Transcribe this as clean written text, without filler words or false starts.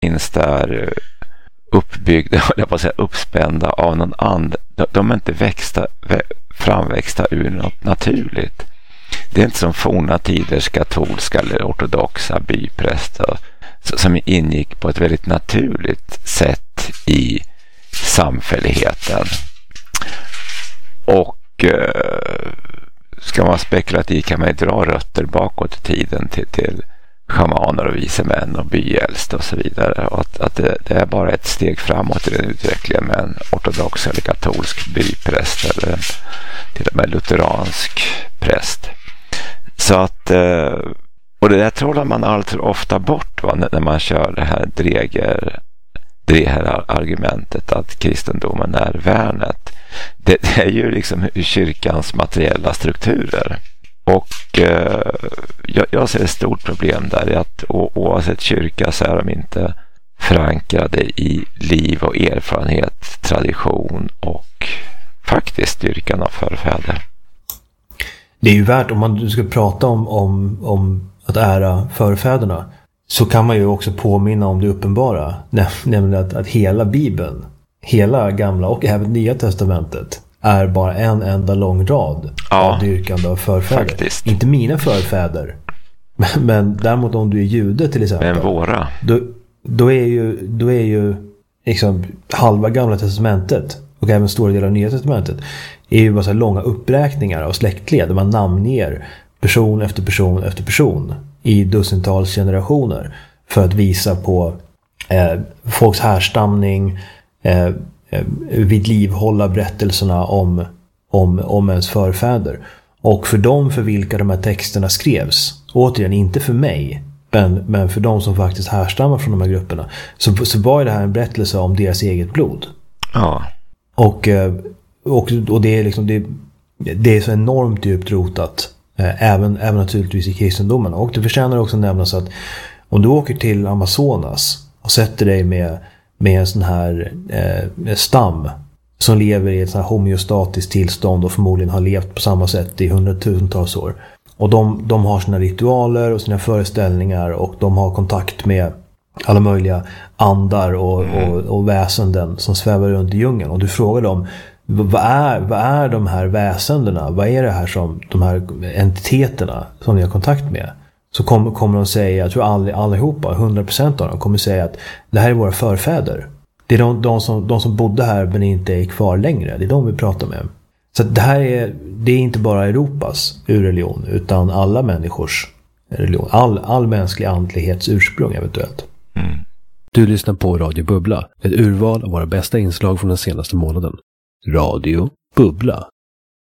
finns där uppbyggda, jag på att säga uppspända av någon annan. De är inte framväxta ur något naturligt. Det är inte som forna tiders katolska eller ortodoxa bypräster som ingick på ett väldigt naturligt sätt i samfälligheten. Och ska man spekulativ kan man ju dra rötter bakåt i tiden till schamaner och vise män och byäldste och så vidare. Och att det är bara ett steg framåt i den utvecklingen med en ortodox eller katolsk bypräst eller till och med lutheransk präst. Så att, och det där trollar man alltför ofta bort när man kör det här argumentet att kristendomen är värnet. Det är ju liksom kyrkans materiella strukturer. Och jag ser ett stort problem där i att oavsett kyrka så är de inte förankrade i liv och erfarenhet, tradition och faktiskt styrkan av förfäder. Det är ju värt, om man ska prata om att ära förfäderna, så kan man ju också påminna om det uppenbara, nämligen att hela Bibeln, hela gamla och även Nya testamentet är bara en enda lång rad av dyrkande av förfäder. Faktiskt. Inte mina förfäder, men däremot om du är jude till exempel. Men våra. Då är ju liksom halva gamla testamentet och även stora delar av Nya testamentet är ju bara så här långa uppräkningar av släktled där man namnger person efter person efter person i dussintals generationer för att visa på folks härstamning, vid liv hålla berättelserna om ens förfäder. Och för dem för vilka de här texterna skrevs, återigen inte för mig, men för de som faktiskt härstammar från de här grupperna, så var det här en berättelse om deras eget blod. Ja. Och det är liksom det är så enormt djupt rotat, även naturligtvis i kristendomen. Och det förtjänar också nämnas att om du åker till Amazonas och sätter dig med en sån här stam som lever i ett sån här homeostatiskt tillstånd och förmodligen har levt på samma sätt i hundratusentals år. Och de har sina ritualer och sina föreställningar och de har kontakt med alla möjliga andar och väsenden som svävar runt i djungeln. Och du frågar dem, vad är de här väsendena? Vad är det här som de här entiteterna som ni har kontakt med? Så kommer de säga, jag tror allihopa, 100% av dem kommer säga att det här är våra förfäder. Det är de som bodde här men inte är kvar längre. Det är de vi pratar med. Så det här det är inte bara Europas urreligion utan alla människors religion. All mänsklig andlighets ursprung eventuellt. Mm. Du lyssnar på Radio Bubbla, ett urval av våra bästa inslag från den senaste månaden. Radio Bubbla.